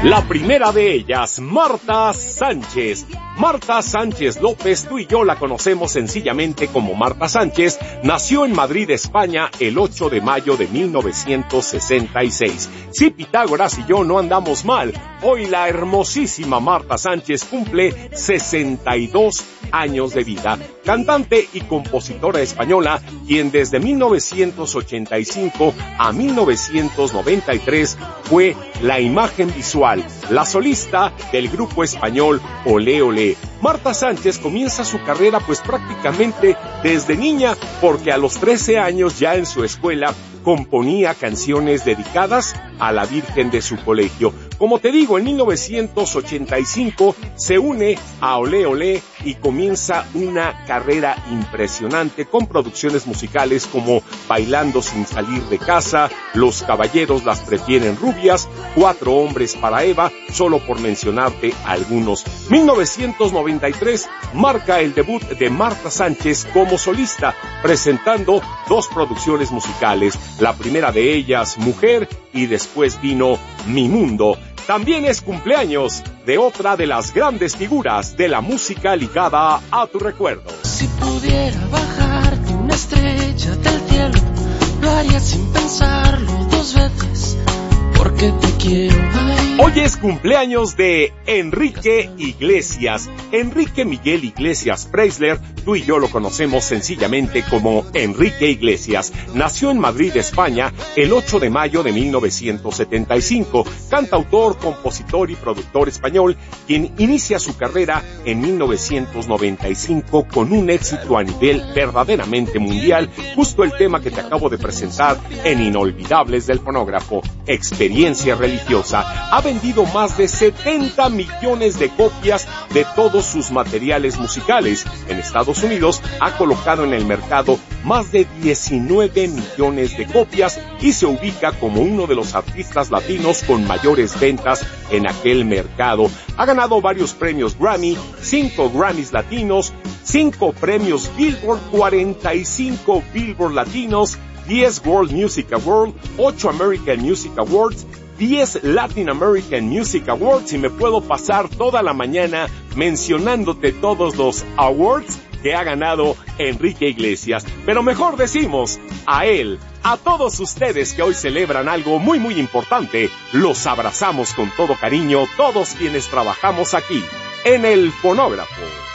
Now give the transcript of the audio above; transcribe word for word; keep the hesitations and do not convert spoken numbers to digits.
La primera de ellas, Marta Sánchez. Marta Sánchez López, tú y yo la conocemos sencillamente como Marta Sánchez, nació en Madrid, España, el ocho de mayo de mil novecientos sesenta y seis. Sí, Pitágoras y yo no andamos mal. Hoy la hermosísima Marta Sánchez cumple sesenta y dos años de vida. Cantante y compositora española, quien desde mil novecientos ochenta y cinco a mil novecientos noventa y tres fue la imagen visual, la solista del grupo español Olé Olé. Marta Sánchez comienza su carrera pues prácticamente desde niña, porque a los trece años ya en su escuela componía canciones dedicadas a la Virgen de su colegio. Como te digo, en mil novecientos ochenta y cinco se une a Olé Olé y comienza una carrera impresionante con producciones musicales como Bailando sin salir de casa, Los caballeros las prefieren rubias, Cuatro hombres para Eva, solo por mencionarte algunos. mil novecientos noventa y tres marca el debut de Marta Sánchez como solista, presentando dos producciones musicales. La primera de ellas, Mujer, y después vino Mi Mundo. También es cumpleaños de otra de las grandes figuras de la música ligada a tu recuerdo. Si pudiera bajarte una estrella del cielo, lo haría sin pensarlo dos veces, porque te quiero. Ay. Hoy es cumpleaños de Enrique Iglesias. Enrique Miguel Iglesias Preisler, tú y yo lo conocemos sencillamente como Enrique Iglesias. Nació en Madrid, España, el ocho de mayo de mil novecientos setenta y cinco. Cantautor, compositor y productor español, quien inicia su carrera en mil novecientos noventa y cinco con un éxito a nivel verdaderamente mundial, justo el tema que te acabo de presentar en Inolvidables del Fonógrafo, Experiencia Religiosa. Ha vendido más de setenta millones de copias de todos sus materiales musicales. En Estados Unidos ha colocado en el mercado más de diecinueve millones de copias y se ubica como uno de los artistas latinos con mayores ventas en aquel mercado. Ha ganado varios premios Grammy, cinco Grammys latinos, cinco premios Billboard, cuarenta y cinco Billboard latinos, diez World Music Awards, ocho American Music Awards, diez Latin American Music Awards, y me puedo pasar toda la mañana mencionándote todos los awards que ha ganado Enrique Iglesias. Pero mejor decimos, a él, a todos ustedes que hoy celebran algo muy muy importante, los abrazamos con todo cariño, todos quienes trabajamos aquí, en el Fonógrafo.